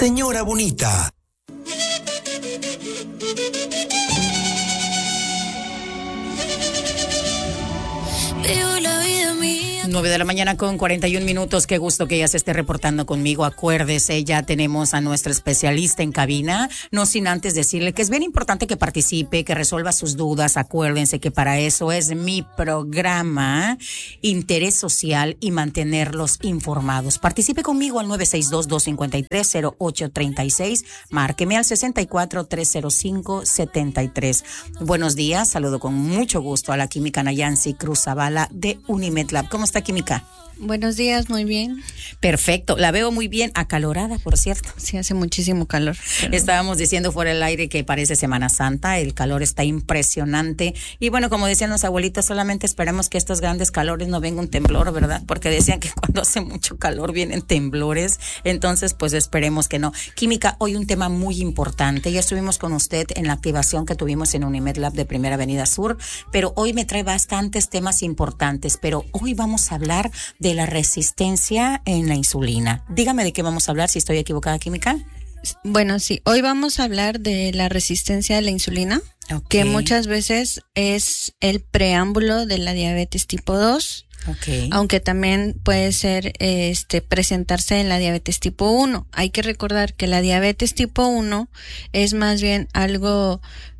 Señora bonita. Vivo la vida mía. 9 de la mañana con 41 minutos. Qué gusto que ella se esté reportando conmigo. Acuérdese, ya tenemos a nuestra especialista en cabina. No sin antes decirle que es bien importante que participe, que resuelva sus dudas. Acuérdense que para eso es mi programa, Interés Social y mantenerlos informados. Participe conmigo al 962-253-0836. Márqueme al 64-305-73. Buenos días. Saludo con mucho gusto a la química Nayansi Cruz Zavala de Unimed Lab. ¿Cómo está, química? Buenos días, muy bien. Perfecto, la veo muy bien, acalorada, por cierto. Sí, hace muchísimo calor. Pero... Estábamos diciendo fuera del aire que parece Semana Santa, el calor está impresionante. Y bueno, como decían los abuelitos, solamente esperemos que estos grandes calores no venga un temblor, ¿verdad? Porque decían que cuando hace mucho calor vienen temblores. Entonces, pues esperemos que no. Química, hoy un tema muy importante. Ya estuvimos con usted en la activación que tuvimos en Unimed Lab de Primera Avenida Sur, pero hoy me trae bastantes temas importantes. Pero hoy vamos a hablar de la resistencia en la insulina. Dígame de qué vamos a hablar, si estoy equivocada, química. Bueno, sí, hoy vamos a hablar de la resistencia a la insulina, que muchas veces es el preámbulo de la diabetes tipo 2, aunque también puede ser presentarse en la diabetes tipo 1. Hay que recordar que la diabetes tipo 1 es más bien algo,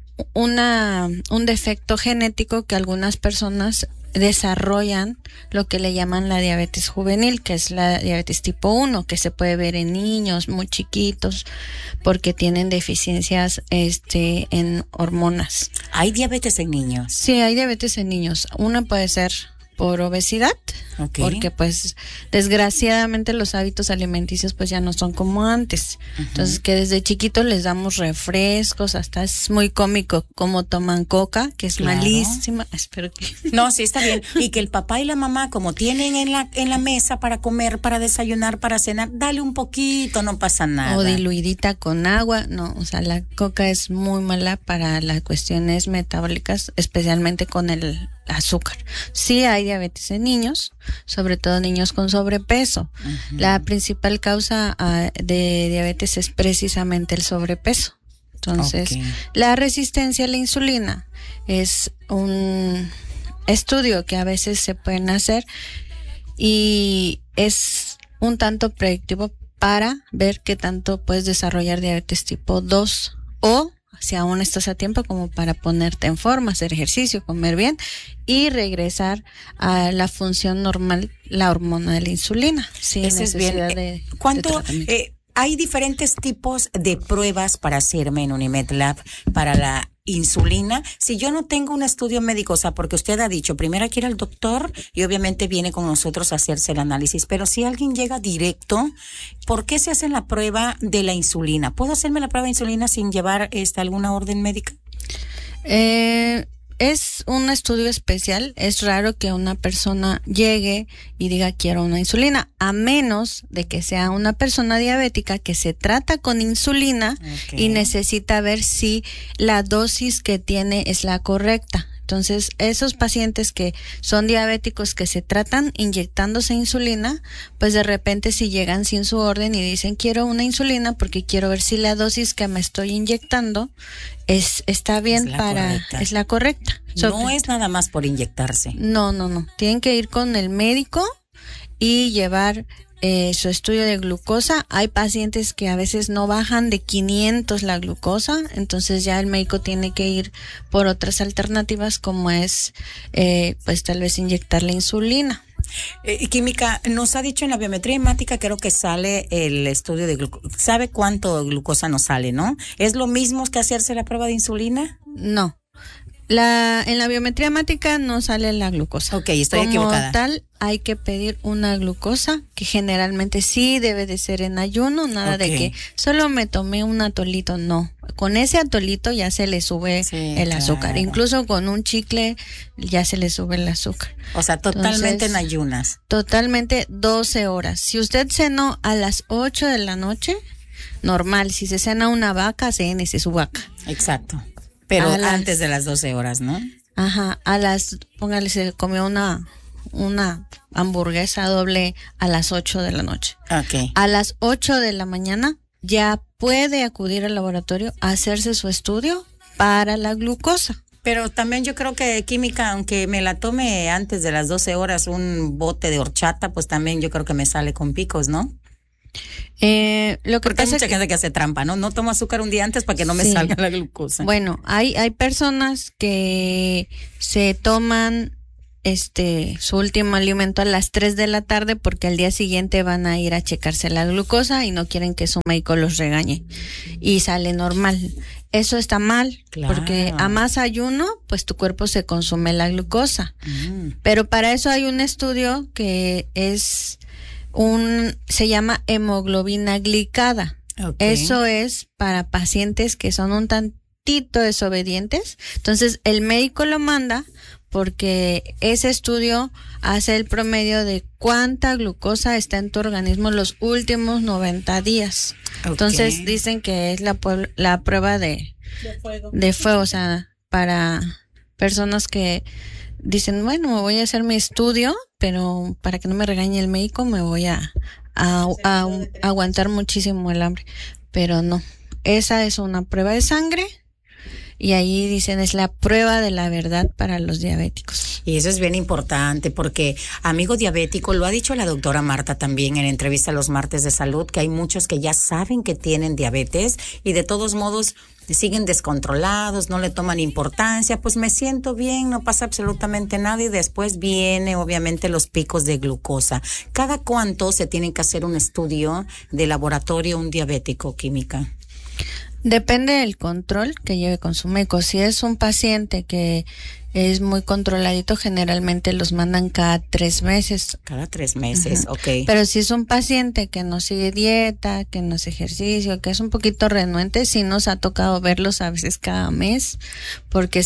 un defecto genético que algunas personas desarrollan, lo que le llaman la diabetes juvenil, que es la diabetes tipo 1, que se puede ver en niños muy chiquitos porque tienen deficiencias en hormonas. ¿Hay diabetes en niños? Sí, hay diabetes en niños. Una puede ser por obesidad, porque pues desgraciadamente los hábitos alimenticios pues ya no son como antes. Entonces que desde chiquitos les damos refrescos, hasta es muy cómico cómo toman coca, que es malísima. Espero que... No, sí está bien. Y que el papá y la mamá, como tienen en la mesa para comer, para desayunar, para cenar, dale un poquito, no pasa nada. O diluidita con agua. No, o sea, la coca es muy mala para las cuestiones metabólicas, especialmente con el azúcar. Sí hay diabetes en niños, sobre todo niños con sobrepeso. La principal causa de diabetes es precisamente el sobrepeso. Entonces, la resistencia a la insulina es un estudio que a veces se pueden hacer y es un tanto predictivo para ver qué tanto puedes desarrollar diabetes tipo 2 o si aún estás a tiempo como para ponerte en forma, hacer ejercicio, comer bien y regresar a la función normal, la hormona de la insulina. Sí, ese es bien. ¿Cuánto? Hay diferentes tipos de pruebas para hacerme en Unimed Lab para la insulina. Si yo no tengo un estudio médico, o sea, porque usted ha dicho, primero hay que ir al doctor y obviamente viene con nosotros a hacerse el análisis, pero si alguien llega directo, ¿por qué se hace la prueba de la insulina? ¿Puedo hacerme la prueba de insulina sin llevar alguna orden médica? Es un estudio especial. Es raro que una persona llegue y diga quiero una insulina, a menos de que sea una persona diabética que se trata con insulina y necesita ver si la dosis que tiene es la correcta. Entonces, esos pacientes que son diabéticos que se tratan inyectándose insulina, pues de repente si llegan sin su orden y dicen quiero una insulina porque quiero ver si la dosis que me estoy inyectando está bien, es la correcta. No es nada más por inyectarse. No. Tienen que ir con el médico y llevar su estudio de glucosa. Hay pacientes que a veces no bajan de 500 la glucosa, entonces ya el médico tiene que ir por otras alternativas como es pues tal vez inyectar la insulina. Química, nos ha dicho en la biometría hemática, creo que sale el estudio de glucosa. ¿Sabe cuánto glucosa nos sale, no? ¿Es lo mismo que hacerse la prueba de insulina? No. En la biometría hemática no sale la glucosa. Ok, estoy equivocada. Como tal, hay que pedir una glucosa que generalmente sí debe de ser en ayuno, nada de que solo me tomé un atolito, no. Con ese atolito ya se le sube el azúcar. Incluso con un chicle ya se le sube el azúcar. O sea, totalmente en ayunas. Totalmente 12 horas. Si usted cenó a las 8 de la noche, normal. Si se cena una vaca, cénese su vaca. Exacto. Pero antes de las 12 horas, ¿no? Ajá, póngale, se comió una hamburguesa doble a las 8 de la noche. Okay. A las 8 de la mañana ya puede acudir al laboratorio a hacerse su estudio para la glucosa. Pero también yo creo que química, aunque me la tome antes de las 12 horas un bote de horchata, pues también yo creo que me sale con picos, ¿no? Lo que Porque hay pasa mucha gente que hace trampa, ¿no? No tomo azúcar un día antes para que no me Sí. salga la glucosa. Bueno, hay personas que se toman su último alimento a las 3 de la tarde porque al día siguiente van a ir a checarse la glucosa y no quieren que su médico los regañe y sale normal. Eso está mal, Claro. porque a más ayuno, pues tu cuerpo se consume la glucosa. Mm. Pero para eso hay un estudio que se llama hemoglobina glicada. Ok. Eso es para pacientes que son un tantito desobedientes. Entonces, el médico lo manda porque ese estudio hace el promedio de cuánta glucosa está en tu organismo los últimos 90 días. Ok. Entonces, dicen que es la prueba de fuego, o sea, para personas que dicen, bueno, me voy a hacer mi estudio, pero para que no me regañe el médico me voy a aguantar muchísimo el hambre. Pero no, esa es una prueba de sangre y ahí dicen es la prueba de la verdad para los diabéticos. Y eso es bien importante porque, amigo diabético, lo ha dicho la doctora Marta también en entrevista a los martes de salud, que hay muchos que ya saben que tienen diabetes y de todos modos siguen descontrolados, no le toman importancia, pues me siento bien, no pasa absolutamente nada y después viene obviamente los picos de glucosa. ¿Cada cuánto se tiene que hacer un estudio de laboratorio un diabético, química? Depende del control que lleve con su médico. Si es un paciente que es muy controladito, generalmente los mandan cada 3 meses. Cada 3 meses, Ajá. ok. Pero si es un paciente que no sigue dieta, que no hace ejercicio, que es un poquito renuente, sí nos ha tocado verlos a veces cada mes, porque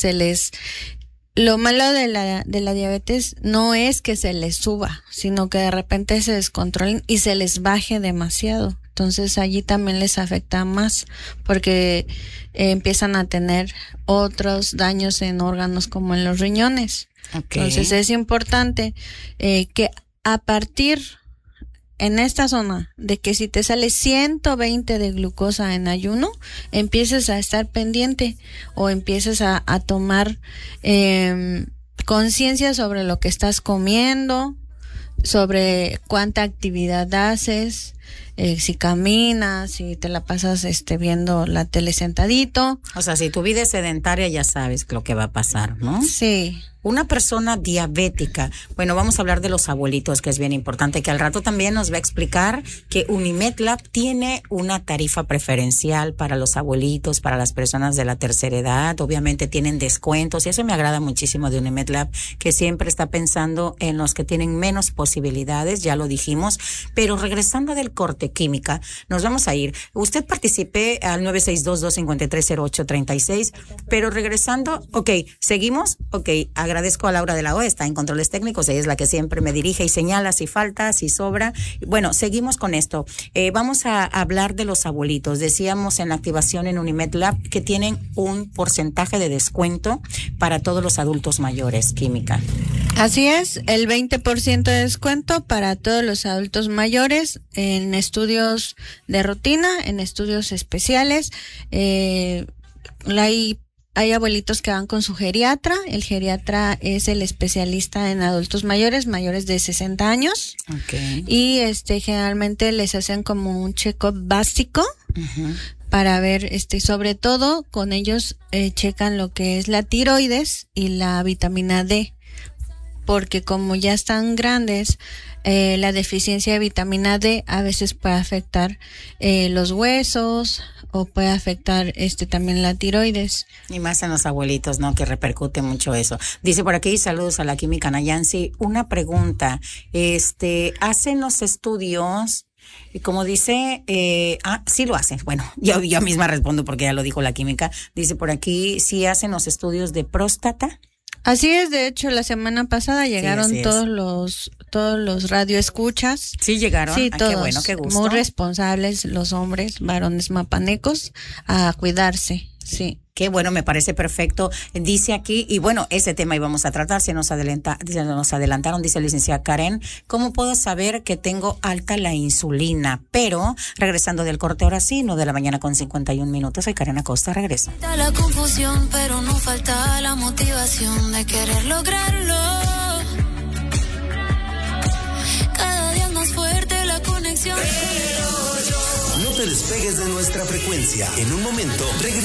lo malo de la diabetes no es que se les suba, sino que de repente se descontrolen y se les baje demasiado. Entonces allí también les afecta más porque empiezan a tener otros daños en órganos como en los riñones. Okay. Entonces es importante que a partir en esta zona de que si te sale 120 de glucosa en ayuno, empieces a estar pendiente o empieces a tomar conciencia sobre lo que estás comiendo, sobre cuánta actividad haces, si caminas, si te la pasas viendo la tele sentadito. O sea, si tu vida es sedentaria ya sabes lo que va a pasar, ¿no? Sí. Una persona diabética, bueno, vamos a hablar de los abuelitos, que es bien importante, que al rato también nos va a explicar que Unimed-Lab tiene una tarifa preferencial para los abuelitos, para las personas de la tercera edad, obviamente tienen descuentos y eso me agrada muchísimo de Unimed-Lab, que siempre está pensando en los que tienen menos posibilidades, ya lo dijimos, pero regresando del corte, química, nos vamos a ir. Usted participe al 962-253-0836, pero regresando, ok, seguimos, ok, agradezco a Laura de la O, está en controles técnicos, ella es la que siempre me dirige y señala si falta, si sobra. Bueno, seguimos con esto. Vamos a hablar de los abuelitos. Decíamos en la activación en Unimed-Lab que tienen un porcentaje de descuento para todos los adultos mayores, química. Así es, el 20% de descuento para todos los adultos mayores en estudios de rutina, en estudios especiales. Hay abuelitos que van con su geriatra. El geriatra es el especialista en adultos mayores de 60 años. Okay. Y generalmente les hacen como un check-up básico. Uh-huh. Para ver, sobre todo con ellos checan lo que es la tiroides y la vitamina D. Porque como ya están grandes, la deficiencia de vitamina D a veces puede afectar los huesos o puede afectar también la tiroides. Y más en los abuelitos, ¿no? Que repercute mucho eso. Dice por aquí, saludos a la química Nayansi. Una pregunta, ¿hacen los estudios? Y como dice, sí lo hacen. Bueno, yo misma respondo porque ya lo dijo la química. Dice por aquí, ¿sí hacen los estudios de próstata? Así es, de hecho la semana pasada llegaron sí, todos los radioescuchas. Sí llegaron. Sí, todos. Qué bueno, qué gusto. Muy responsables los hombres, varones mapanecos, a cuidarse. Sí. Qué bueno, me parece perfecto. Dice aquí, y bueno, ese tema íbamos a tratar, se nos adelantaron, dice la licenciada Karen, ¿cómo puedo saber que tengo alta la insulina? Pero, regresando del corte ahora sí, 9 de la mañana con 51 minutos, soy Karen Acosta, regreso. Falta la confusión, pero no falta la motivación de querer lograrlo. Cada día es más fuerte la conexión. No te despegues de nuestra frecuencia. En un momento, regresamos.